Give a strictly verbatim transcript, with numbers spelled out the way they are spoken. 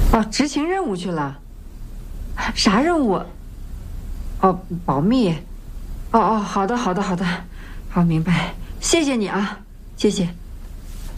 哦，执行任务去了。啥任务？哦，保密。哦哦，好的好的好的，好明白，谢谢你啊，谢谢。